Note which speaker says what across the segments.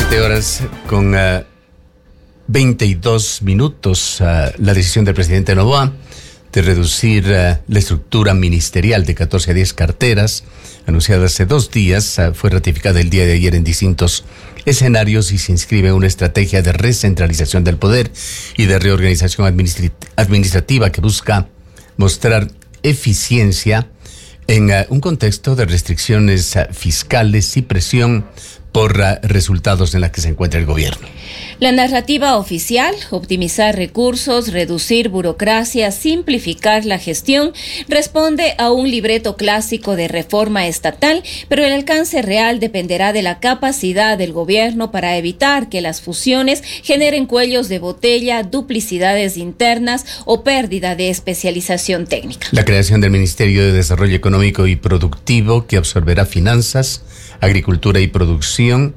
Speaker 1: 7 horas con 22 minutos. La decisión del presidente Noboa de reducir la estructura ministerial de 14 a 10 carteras, anunciada hace 2 días, fue ratificada el día de ayer en distintos escenarios y se inscribe en una estrategia de recentralización del poder y de reorganización administrativa que busca mostrar eficiencia en un contexto de restricciones fiscales y presión por resultados en los que se encuentra el gobierno.
Speaker 2: La narrativa oficial, optimizar recursos, reducir burocracia, simplificar la gestión, responde a un libreto clásico de reforma estatal, pero el alcance real dependerá de la capacidad del gobierno para evitar que las fusiones generen cuellos de botella, duplicidades internas o pérdida de especialización técnica. La
Speaker 1: creación del Ministerio de Desarrollo Económico y Productivo, que absorberá finanzas, agricultura y producción,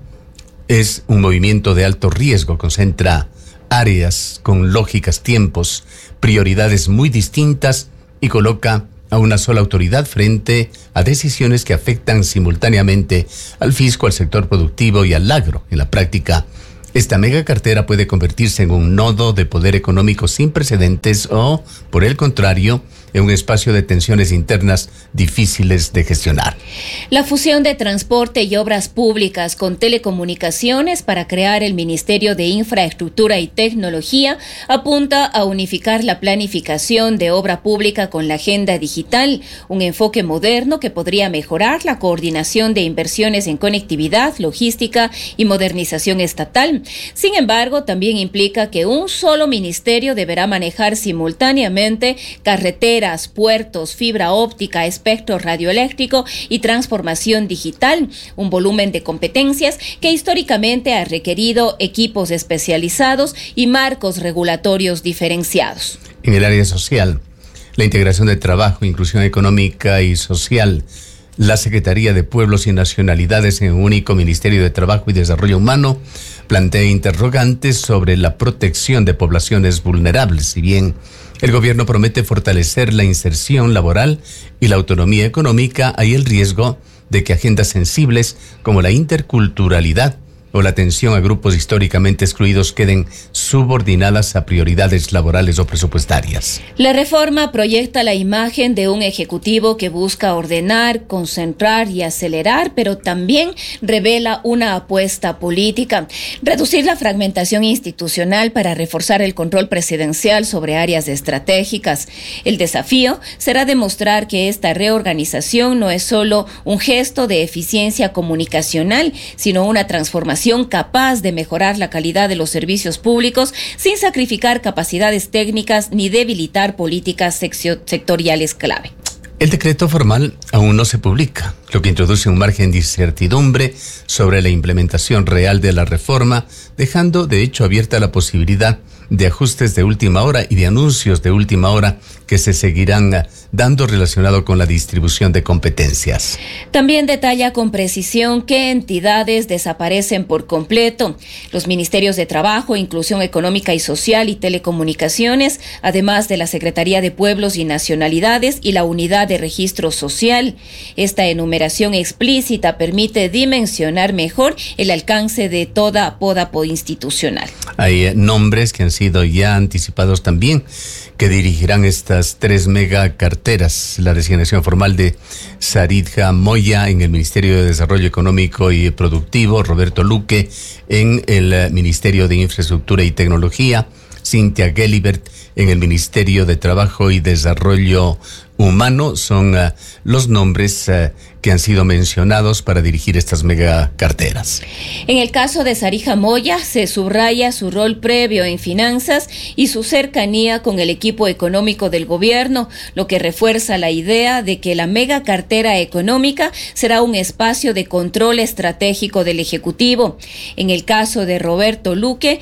Speaker 1: es un movimiento de alto riesgo, concentra áreas con lógicas, tiempos, prioridades muy distintas y coloca a una sola autoridad frente a decisiones que afectan simultáneamente al fisco, al sector productivo y al agro. En la práctica, esta mega cartera puede convertirse en un nodo de poder económico sin precedentes o, por el contrario, en un espacio de tensiones internas difíciles de gestionar.
Speaker 2: La fusión de transporte y obras públicas con telecomunicaciones para crear el Ministerio de Infraestructura y Tecnología apunta a unificar la planificación de obra pública con la agenda digital, un enfoque moderno que podría mejorar la coordinación de inversiones en conectividad, logística y modernización estatal. Sin embargo, también implica que un solo ministerio deberá manejar simultáneamente carreteras, puertos, fibra óptica, espectro radioeléctrico y transformación digital, un volumen de competencias que históricamente ha requerido equipos especializados y marcos regulatorios diferenciados.
Speaker 1: En el área social, la integración de trabajo, inclusión económica y social, la Secretaría de Pueblos y Nacionalidades en un único Ministerio de Trabajo y Desarrollo Humano plantea interrogantes sobre la protección de poblaciones vulnerables. Si bien el gobierno promete fortalecer la inserción laboral y la autonomía económica, hay el riesgo de que agendas sensibles como la interculturalidad o la atención a grupos históricamente excluidos queden subordinadas a prioridades laborales o presupuestarias.
Speaker 2: La reforma proyecta la imagen de un ejecutivo que busca ordenar, concentrar y acelerar, pero también revela una apuesta política. Reducir la fragmentación institucional para reforzar el control presidencial sobre áreas estratégicas. El desafío será demostrar que esta reorganización no es solo un gesto de eficiencia comunicacional, sino una transformación capaz de mejorar la calidad de los servicios públicos sin sacrificar capacidades técnicas ni debilitar políticas sectoriales clave.
Speaker 1: El decreto formal aún no se publica, lo que introduce un margen de incertidumbre sobre la implementación real de la reforma, dejando de hecho abierta la posibilidad de ajustes de última hora y de anuncios de última hora que se seguirán dando relacionado con la distribución de competencias.
Speaker 2: También detalla con precisión qué entidades desaparecen por completo. Los ministerios de Trabajo, Inclusión Económica y Social y Telecomunicaciones, además de la Secretaría de Pueblos y Nacionalidades y la Unidad de Registro Social. Esta enumeración explícita permite dimensionar mejor el alcance de toda poda institucional.
Speaker 1: Hay nombres que han sido ya anticipados también, que dirigirán estas 3 mega carteras. La designación formal de Saridja Moya en el Ministerio de Desarrollo Económico y Productivo, Roberto Luque en el Ministerio de Infraestructura y Tecnología, Cynthia Gelibert en el Ministerio de Trabajo y Desarrollo Humano, son los nombres que han sido mencionados para dirigir estas mega carteras.
Speaker 2: En el caso de Saridja Moya, se subraya su rol previo en finanzas y su cercanía con el equipo económico del gobierno, lo que refuerza la idea de que la mega cartera económica será un espacio de control estratégico del Ejecutivo. En el caso de Roberto Luque,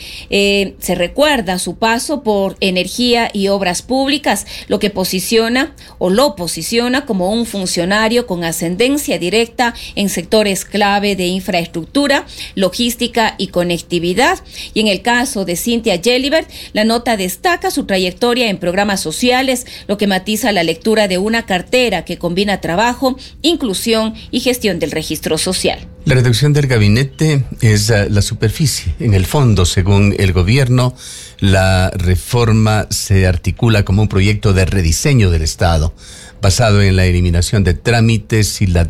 Speaker 2: se recuerda su paso por energía y obras públicas, lo posiciona como un funcionario con ascendencia directa en sectores clave de infraestructura, logística y conectividad. Y en el caso de Cynthia Gelibert, la nota destaca su trayectoria en programas sociales, lo que matiza la lectura de una cartera que combina trabajo, inclusión y gestión del registro social.
Speaker 1: La reducción del gabinete es la superficie. En el fondo, según el gobierno, la reforma se articula como un proyecto de rediseño del Estado, basado en la eliminación de trámites y la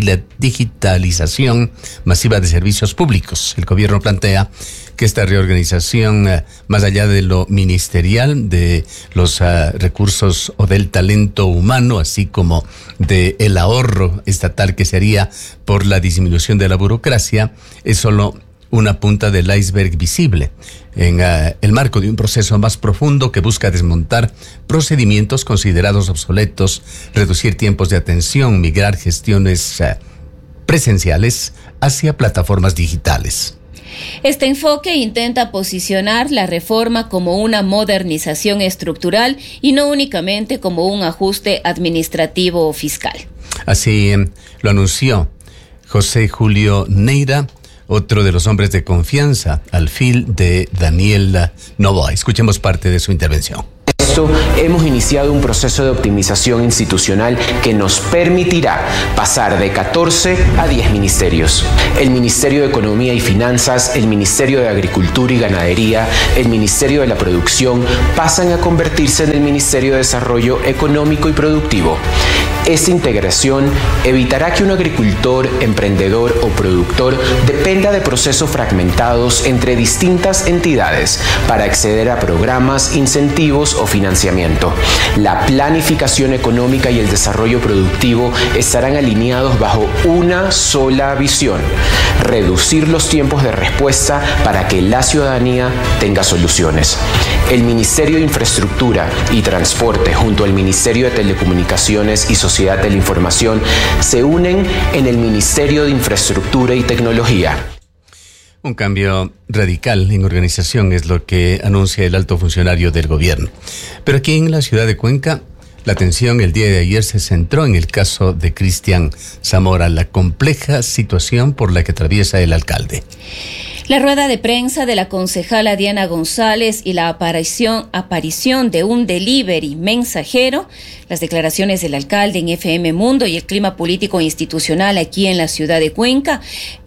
Speaker 1: digitalización masiva de servicios públicos. El gobierno plantea que esta reorganización, más allá de lo ministerial, de los recursos o del talento humano, así como de el ahorro estatal que se haría por la disminución de la burocracia, es solo una punta del iceberg visible en el marco de un proceso más profundo que busca desmontar procedimientos considerados obsoletos, reducir tiempos de atención, migrar gestiones presenciales hacia plataformas digitales.
Speaker 2: Este enfoque intenta posicionar la reforma como una modernización estructural y no únicamente como un ajuste administrativo o fiscal.
Speaker 1: Así lo anunció José Julio Neira, otro de los hombres de confianza al fil de Daniel Noboa. Escuchemos parte de su intervención.
Speaker 3: Hemos iniciado un proceso de optimización institucional que nos permitirá pasar de 14 a 10 ministerios. El Ministerio de Economía y Finanzas, el Ministerio de Agricultura y Ganadería, el Ministerio de la Producción pasan a convertirse en el Ministerio de Desarrollo Económico y Productivo. Esta integración evitará que un agricultor, emprendedor o productor dependa de procesos fragmentados entre distintas entidades para acceder a programas, incentivos o financiamiento. La planificación económica y el desarrollo productivo estarán alineados bajo una sola visión: reducir los tiempos de respuesta para que la ciudadanía tenga soluciones. El Ministerio de Infraestructura y Transporte junto al Ministerio de Telecomunicaciones y Sociedad de la Información se unen en el Ministerio de Infraestructura y Tecnología.
Speaker 1: Un cambio radical en organización es lo que anuncia el alto funcionario del gobierno. Pero aquí en la ciudad de Cuenca, la atención el día de ayer se centró en el caso de Cristian Zamora, la compleja situación por la que atraviesa el alcalde.
Speaker 2: La rueda de prensa de la concejala Diana González y la aparición de un delivery mensajero, las declaraciones del alcalde en FM Mundo y el clima político institucional aquí en la ciudad de Cuenca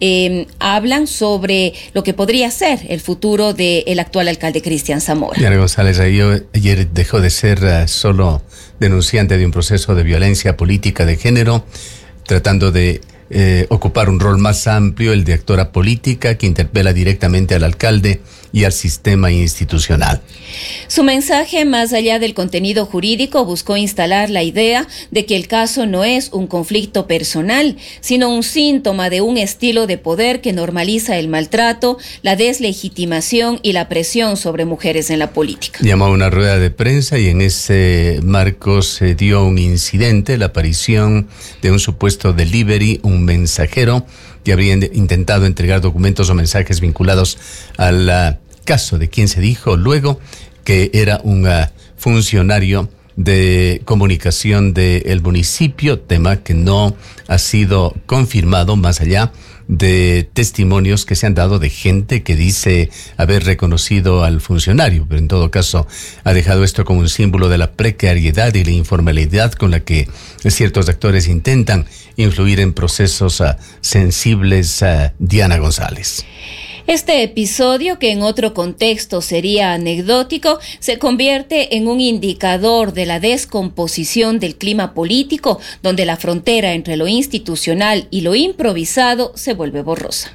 Speaker 2: hablan sobre lo que podría ser el futuro del actual alcalde Cristian Zamora.
Speaker 1: Diana González ayer dejó de ser solo denunciante de un proceso de violencia política de género, tratando de ocupar un rol más amplio, el de actora política que interpela directamente al alcalde y al sistema institucional.
Speaker 2: Su mensaje, más allá del contenido jurídico, buscó instalar la idea de que el caso no es un conflicto personal, sino un síntoma de un estilo de poder que normaliza el maltrato, la deslegitimación y la presión sobre mujeres en la política.
Speaker 1: Llamó a una rueda de prensa y en ese marco se dio un incidente, la aparición de un supuesto delivery, un mensajero que habría intentado entregar documentos o mensajes vinculados al caso de quien se dijo luego que era un funcionario de comunicación del municipio, tema que no ha sido confirmado más allá de testimonios que se han dado de gente que dice haber reconocido al funcionario, pero en todo caso ha dejado esto como un símbolo de la precariedad y la informalidad con la que ciertos actores intentan influir en procesos sensibles. Diana González.
Speaker 2: Este episodio, que en otro contexto sería anecdótico, se convierte en un indicador de la descomposición del clima político, donde la frontera entre lo institucional y lo improvisado se vuelve borrosa.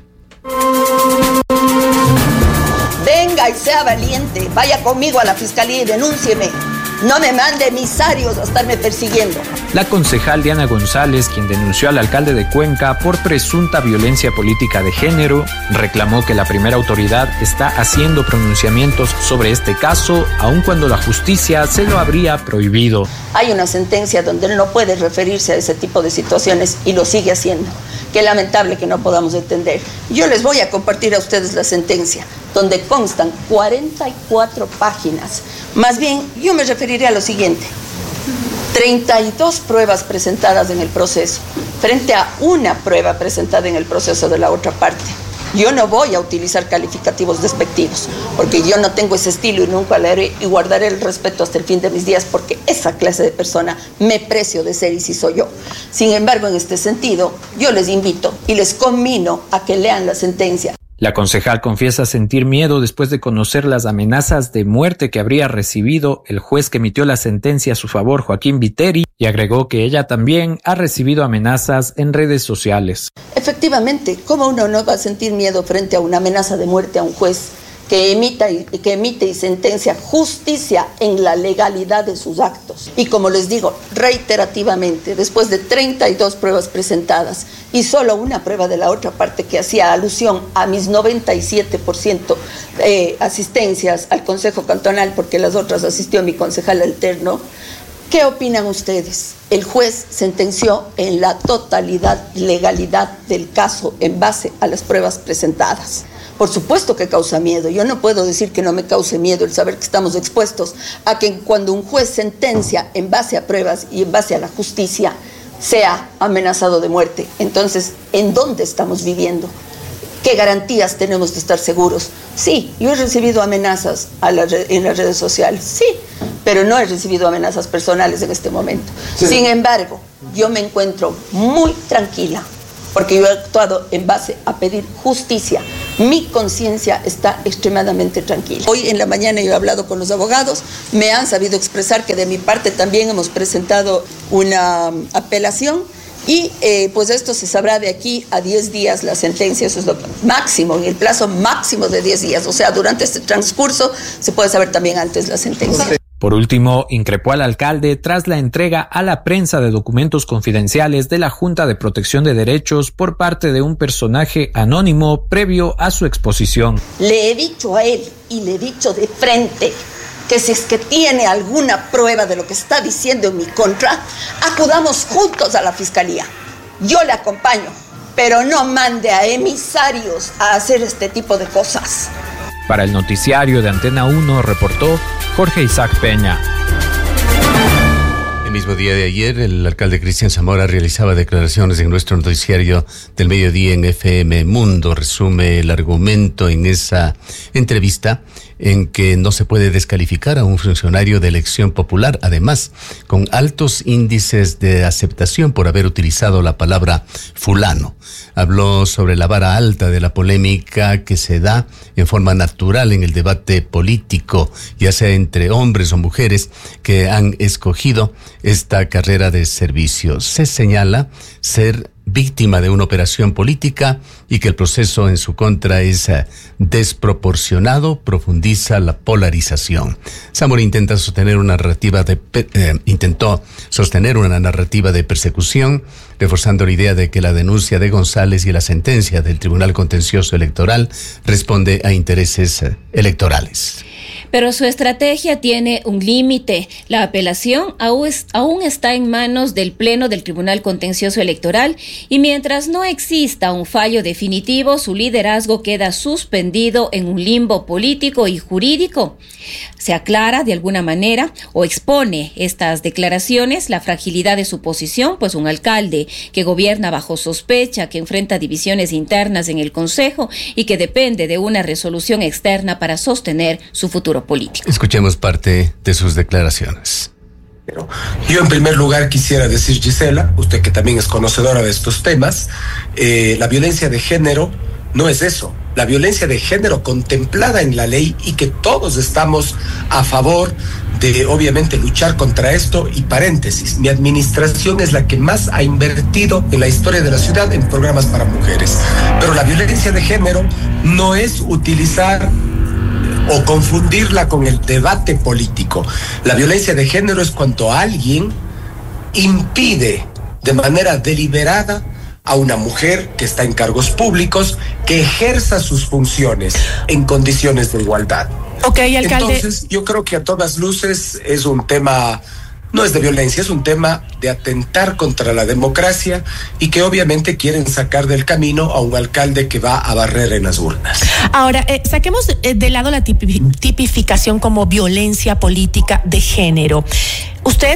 Speaker 4: Venga y sea valiente, vaya conmigo a la fiscalía y denúncieme. No me mande emisarios a estarme persiguiendo.
Speaker 5: La concejal Diana González, quien denunció al alcalde de Cuenca por presunta violencia política de género, reclamó que la primera autoridad está haciendo pronunciamientos sobre este caso, aun cuando la justicia se lo habría prohibido.
Speaker 4: Hay una sentencia donde él no puede referirse a ese tipo de situaciones y lo sigue haciendo. Qué lamentable que no podamos entender. Yo les voy a compartir a ustedes la sentencia, donde constan 44 páginas. Más bien, yo me referiré a lo siguiente: 32 pruebas presentadas en el proceso, frente a una prueba presentada en el proceso de la otra parte. Yo no voy a utilizar calificativos despectivos, porque yo no tengo ese estilo y nunca lo haré, y guardaré el respeto hasta el fin de mis días, porque esa clase de persona me precio de ser y si soy yo. Sin embargo, en este sentido, yo les invito y les conmino a que lean la sentencia.
Speaker 5: La concejal confiesa sentir miedo después de conocer las amenazas de muerte que habría recibido el juez que emitió la sentencia a su favor, Joaquín Viteri, y agregó que ella también ha recibido amenazas en redes sociales.
Speaker 4: Efectivamente, ¿cómo uno no va a sentir miedo frente a una amenaza de muerte a un juez que emite y sentencia justicia en la legalidad de sus actos? Y como les digo reiterativamente, después de 32 pruebas presentadas y solo una prueba de la otra parte que hacía alusión a mis 97% asistencias al Consejo Cantonal, porque las otras asistió mi concejal alterno, ¿qué opinan ustedes? El juez sentenció en la totalidad legalidad del caso en base a las pruebas presentadas. Por supuesto que causa miedo. Yo no puedo decir que no me cause miedo el saber que estamos expuestos a que cuando un juez sentencia en base a pruebas y en base a la justicia sea amenazado de muerte. Entonces, ¿en dónde estamos viviendo? ¿Qué garantías tenemos de estar seguros? Sí, yo he recibido amenazas en las redes sociales, sí, pero no he recibido amenazas personales en este momento. Sí. Sin embargo, yo me encuentro muy tranquila, porque yo he actuado en base a pedir justicia. Mi conciencia está extremadamente tranquila. Hoy en la mañana yo he hablado con los abogados, me han sabido expresar que de mi parte también hemos presentado una apelación y pues esto se sabrá de aquí a 10 días la sentencia, eso es lo máximo, en el plazo máximo de 10 días. O sea, durante este transcurso se puede saber también antes la sentencia.
Speaker 5: Por último, increpó al alcalde tras la entrega a la prensa de documentos confidenciales de la Junta de Protección de Derechos por parte de un personaje anónimo previo a su exposición.
Speaker 4: Le he dicho a él y le he dicho de frente que si es que tiene alguna prueba de lo que está diciendo en mi contra, acudamos juntos a la fiscalía. Yo le acompaño, pero no mande a emisarios a hacer este tipo de cosas.
Speaker 5: Para el noticiario de Antena 1 reportó Jorge Isaac Peña.
Speaker 1: El mismo día de ayer, el alcalde Cristian Zamora realizaba declaraciones en nuestro noticiario del mediodía en FM Mundo. Resume el argumento en esa entrevista en que no se puede descalificar a un funcionario de elección popular, además, con altos índices de aceptación por haber utilizado la palabra fulano. Habló sobre la vara alta de la polémica que se da en forma natural en el debate político, ya sea entre hombres o mujeres que han escogido esta carrera de servicio. Se señala ser víctima de una operación política y que el proceso en su contra es desproporcionado, profundiza la polarización. Zamora intentó sostener una narrativa de persecución, reforzando la idea de que la denuncia de González y la sentencia del Tribunal Contencioso Electoral responde a intereses electorales.
Speaker 2: Pero su estrategia tiene un límite. La apelación aún está en manos del Pleno del Tribunal Contencioso Electoral y mientras no exista un fallo definitivo, su liderazgo queda suspendido en un limbo político y jurídico. Se aclara de alguna manera o expone estas declaraciones la fragilidad de su posición, pues un alcalde que gobierna bajo sospecha, que enfrenta divisiones internas en el Consejo y que depende de una resolución externa para sostener su futuro político.
Speaker 1: Escuchemos parte de sus declaraciones.
Speaker 6: Yo en primer lugar quisiera decir, Gisela, usted que también es conocedora de estos temas, la violencia de género no es eso. La violencia de género contemplada en la ley y que todos estamos a favor de, obviamente, luchar contra esto. Y paréntesis, mi administración es la que más ha invertido en la historia de la ciudad en programas para mujeres. Pero la violencia de género no es utilizar o confundirla con el debate político. La violencia de género es cuando alguien impide de manera deliberada a una mujer que está en cargos públicos que ejerza sus funciones en condiciones de igualdad.
Speaker 7: Ok, alcalde.
Speaker 6: Entonces, yo creo que a todas luces es un tema, no es de violencia, es un tema de atentar contra la democracia y que obviamente quieren sacar del camino a un alcalde que va a barrer en las urnas.
Speaker 7: Ahora, saquemos de lado la tipificación como violencia política de género. ¿Usted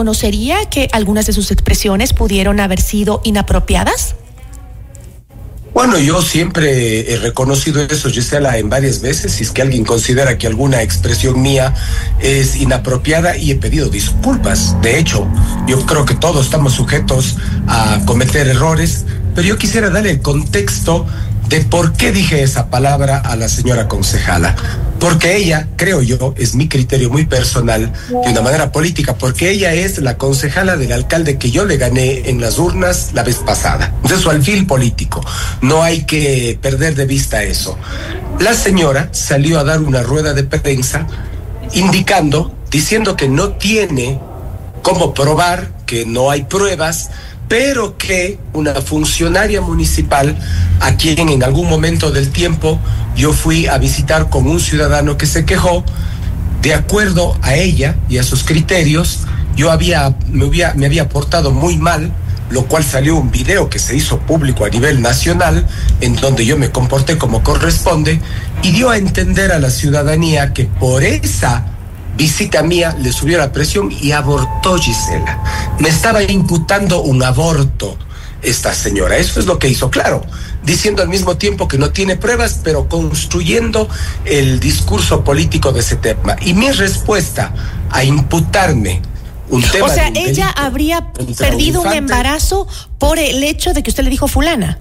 Speaker 7: reconocería que algunas de sus expresiones pudieron haber sido inapropiadas?
Speaker 6: Bueno, yo siempre he reconocido eso, Gisela, en varias veces. Si es que alguien considera que alguna expresión mía es inapropiada, y he pedido disculpas. De hecho, yo creo que todos estamos sujetos a cometer errores, pero yo quisiera darle el contexto de por qué dije esa palabra a la señora concejala. Porque ella, creo yo, es mi criterio muy personal, de una manera política, porque ella es la concejala del alcalde que yo le gané en las urnas la vez pasada. Entonces, su alfil político. No hay que perder de vista eso. La señora salió a dar una rueda de prensa diciendo que no tiene cómo probar, que no hay pruebas, pero que una funcionaria municipal, a quien en algún momento del tiempo yo fui a visitar con un ciudadano que se quejó, de acuerdo a ella y a sus criterios, me había portado muy mal, lo cual salió un video que se hizo público a nivel nacional, en donde yo me comporté como corresponde, y dio a entender a la ciudadanía que por esa visita mía le subió la presión y abortó, Gisela. Me estaba imputando un aborto esta señora. Eso es lo que hizo, claro, diciendo al mismo tiempo que no tiene pruebas, pero construyendo el discurso político de ese tema. Y mi respuesta a imputarme un tema...
Speaker 7: O sea,
Speaker 6: de
Speaker 7: ella habría perdido un embarazo por el hecho de que usted le dijo fulana.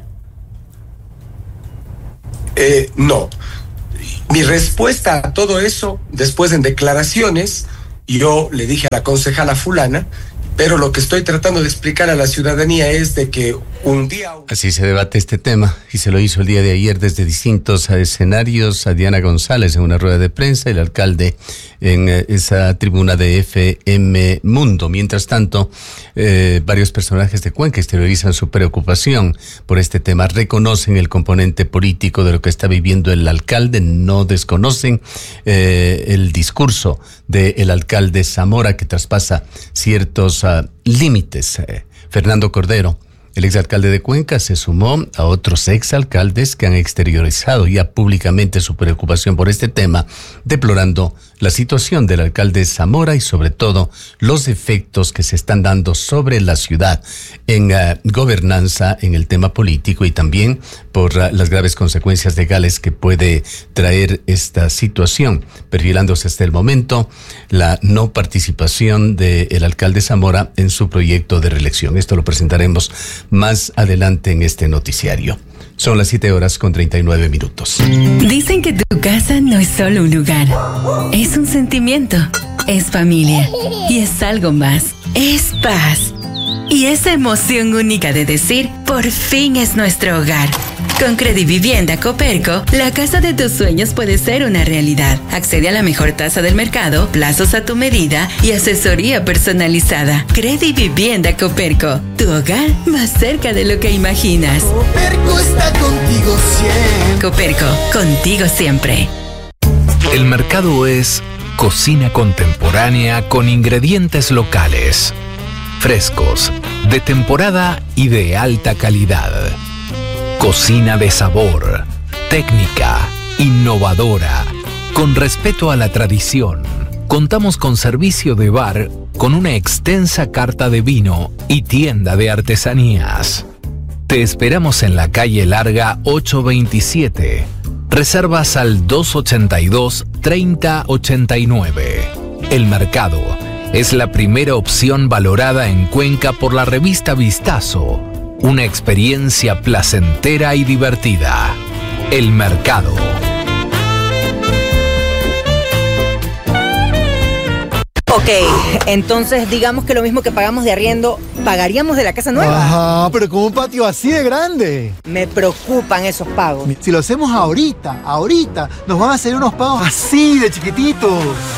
Speaker 6: No. Mi respuesta a todo eso, después en declaraciones, yo le dije a la concejala fulana, pero lo que estoy tratando de explicar a la ciudadanía es de que un día...
Speaker 1: Así se debate este tema, y se lo hizo el día de ayer desde distintos escenarios a Diana González en una rueda de prensa, el alcalde en esa tribuna de FM Mundo. Mientras tanto, varios personajes de Cuenca exteriorizan su preocupación por este tema, reconocen el componente político de lo que está viviendo el alcalde, no desconocen el discurso del alcalde Zamora, que traspasa ciertos límites. Fernando Cordero, el exalcalde de Cuenca, se sumó a otros exalcaldes que han exteriorizado ya públicamente su preocupación por este tema, deplorando la situación del alcalde Zamora y sobre todo los efectos que se están dando sobre la ciudad en gobernanza, en el tema político, y también por las graves consecuencias legales que puede traer esta situación, perfilándose hasta el momento la no participación del alcalde Zamora en su proyecto de reelección. Esto lo presentaremos más adelante en este noticiario. Son las 7:39.
Speaker 8: Dicen que tu casa no es solo un lugar, es un sentimiento, es familia y es algo más, es paz. Y esa emoción única de decir, por fin es nuestro hogar. Con Credivivienda Coperco, la casa de tus sueños puede ser una realidad. Accede a la mejor tasa del mercado, plazos a tu medida y asesoría personalizada. Credivivienda Coperco, tu hogar más cerca de lo que imaginas.
Speaker 9: Coperco está contigo siempre.
Speaker 8: Coperco, contigo siempre.
Speaker 10: El mercado es cocina contemporánea con ingredientes locales, frescos, de temporada y de alta calidad. Cocina de sabor, técnica, innovadora, con respeto a la tradición. Contamos con servicio de bar, con una extensa carta de vino y tienda de artesanías. Te esperamos en la calle Larga 827. Reservas al 282-3089. El Mercado es la primera opción valorada en Cuenca por la revista Vistazo. Una experiencia placentera y divertida. El Mercado.
Speaker 11: Ok, entonces digamos que lo mismo que pagamos de arriendo, pagaríamos de la casa nueva.
Speaker 9: Ajá, pero con un patio así de grande.
Speaker 11: Me preocupan esos pagos.
Speaker 9: Si lo hacemos ahorita, nos van a salir unos pagos así de chiquititos.